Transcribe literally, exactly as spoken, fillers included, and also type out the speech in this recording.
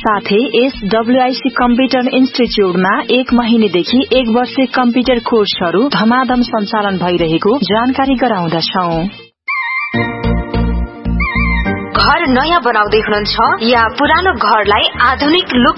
साथै एसडब्ल्यूआईसी कम्प्युटर इन्स्टिच्युटमा एक महिनेदेखि एक वर्ष कम्प्युटर कोर्सहरू धमाधम सञ्चालन भइरहेको जानकारी गराउँदछौ। घर नयाँ बनाउँदै हुनुहुन्छ या पुरानो घरलाई आधुनिक लुक